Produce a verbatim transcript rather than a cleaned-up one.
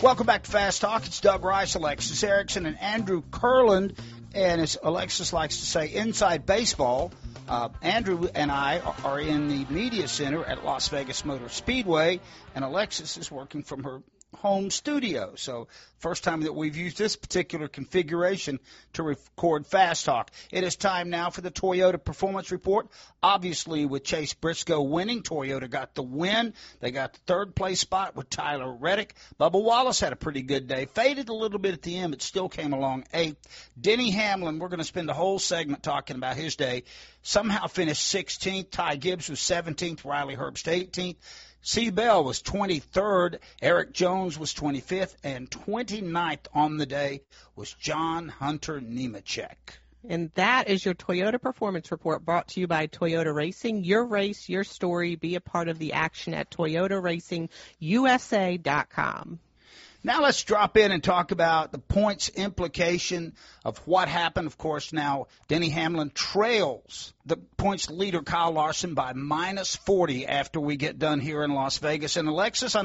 Welcome back to Fast Talk. It's Doug Rice, Alexis Erickson, and Andrew Kurland. And as Alexis likes to say, inside baseball, uh, Andrew and I are in the media center at Las Vegas Motor Speedway, and Alexis is working from her home studio. So first time that we've used this particular configuration to record Fast Talk. It is time now for the Toyota Performance Report. Obviously, with Chase Briscoe winning, Toyota got the win. They got the third place spot with Tyler Reddick. Bubba Wallace had a pretty good day. Faded a little bit at the end, but still came along eighth. Denny Hamlin, we're going to spend the whole segment talking about his day, somehow finished sixteenth. Ty Gibbs was seventeenth. Riley Herbst eighteenth. C. Bell was twenty-third, Eric Jones was twenty-fifth, and twenty-ninth on the day was John Hunter Nemechek. And that is your Toyota Performance Report, brought to you by Toyota Racing. Your race, your story. Be a part of the action at Toyota Racing U S A dot com. Now let's drop in and talk about the points implication of what happened. Of course, now Denny Hamlin trails the points leader Kyle Larson by minus forty after we get done here in Las Vegas. And Alexis, I